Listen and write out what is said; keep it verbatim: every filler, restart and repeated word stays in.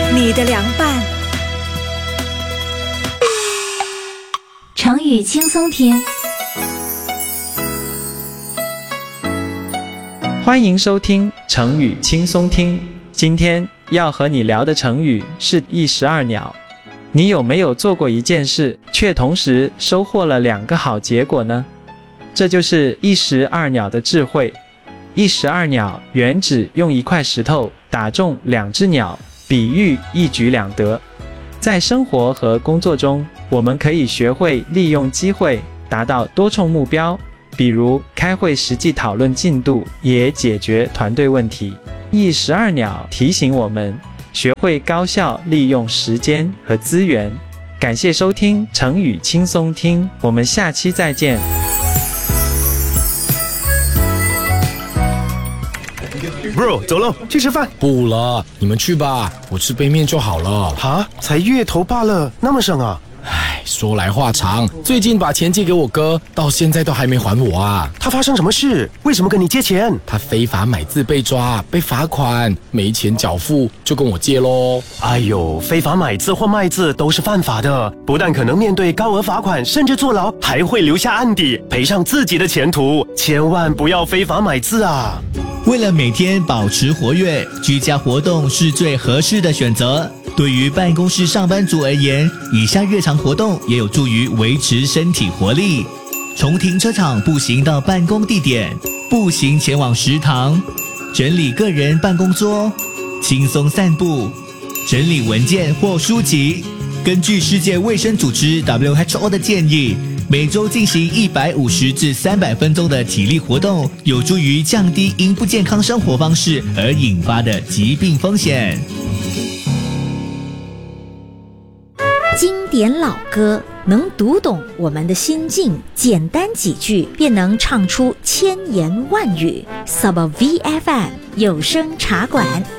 你的凉拌。 成语轻松听， 欢迎收听成语轻松听。今天要和你聊的成语是一石二鸟。你有没有做过一件事，却同时收获了两个好结果呢？这就是一石二鸟的智慧。一石二鸟原指用一块石头打中两只鸟，比喻一举两得。在生活和工作中，我们可以学会利用机会达到多重目标，比如开会实际讨论进度，也解决团队问题。一石二鸟提醒我们学会高效利用时间和资源。感谢收听成语轻松听，我们下期再见。 Bro， 走喽，去吃饭。 不了，你们去吧，我吃杯面就好了。 哈，才月头罢了，那么省啊？ 唉，说来话长，最近把钱借给我哥，到现在都还没还我啊。 他发生什么事？为什么跟你借钱？ 他非法买字被抓，被罚款，没钱缴付，就跟我借咯。 哎呦，非法买字或卖字都是犯法的，不但可能面对高额罚款，甚至坐牢，还会留下案底，赔上自己的前途。千万不要非法买字啊！ 为了每天保持活跃，居家活动是最合适的选择。对于办公室上班族而言，以下日常活动也有助于维持身体活力。从停车场步行到办公地点，步行前往食堂，整理个人办公桌，轻松散步，整理文件或书籍。根据世界卫生组织 W H O 的建议，每周进行一百五十至三百分钟的体力活动，有助于降低因不健康生活方式而引发的疾病风险。 经典老歌能读懂我们的心境，简单几句便能唱出千言万语。Sub V F M 有声茶馆。